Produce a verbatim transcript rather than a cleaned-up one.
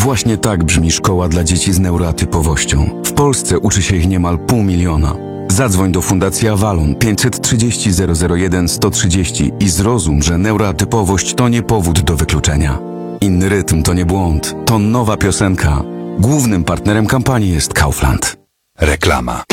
Właśnie tak brzmi szkoła dla dzieci z neuroatypowością. W Polsce uczy się ich niemal pół miliona. Zadzwoń do Fundacji Avalon pięćset trzydzieści zero zero jeden sto trzydzieści i zrozum, że neuroatypowość to nie powód do wykluczenia. Inny rytm to nie błąd, to nowa piosenka. Głównym partnerem kampanii jest Kaufland. Reklama.